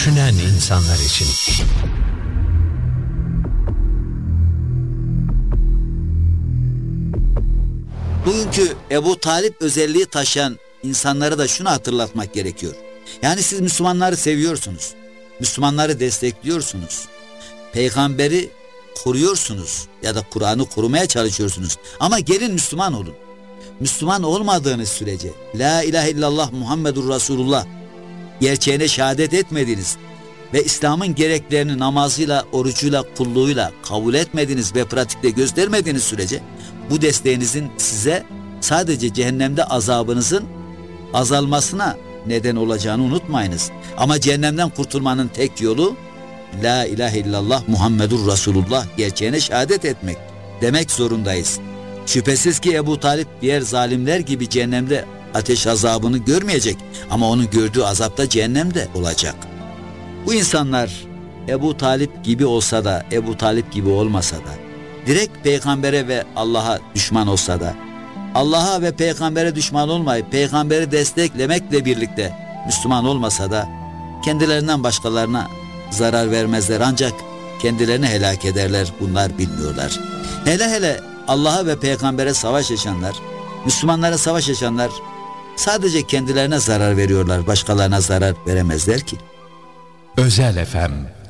düşünen insanlar için. Bugünkü Ebu Talip özelliği taşıyan insanlara da şunu hatırlatmak gerekiyor. Yani siz Müslümanları seviyorsunuz. Müslümanları destekliyorsunuz. Peygamberi koruyorsunuz ya da Kur'an'ı korumaya çalışıyorsunuz. Ama gelin Müslüman olun. Müslüman olmadığınız sürece, La ilahe illallah Muhammedur Resulullah gerçeğine şehadet etmediniz ve İslam'ın gereklerini namazıyla, orucuyla, kulluğuyla kabul etmediniz ve pratikte göstermediğiniz sürece bu desteğinizin size sadece cehennemde azabınızın azalmasına neden olacağını unutmayınız. Ama cehennemden kurtulmanın tek yolu La ilahe illallah Muhammedur Resulullah gerçeğine şehadet etmek demek zorundayız. Şüphesiz ki Ebu Talip diğer zalimler gibi cehennemde ateş azabını görmeyecek ama onun gördüğü azapta cehennemde olacak. Bu insanlar Ebu Talip gibi olsa da Ebu Talip gibi olmasa da direkt peygambere ve Allah'a düşman olsa da Allah'a ve peygambere düşman olmayıp peygamberi desteklemekle birlikte Müslüman olmasa da kendilerinden başkalarına zarar vermezler ancak kendilerini helak ederler, bunlar bilmiyorlar. Hele hele Allah'a ve peygambere savaş açanlar, Müslümanlara savaş açanlar sadece kendilerine zarar veriyorlar, başkalarına zarar veremezler ki. Özel FM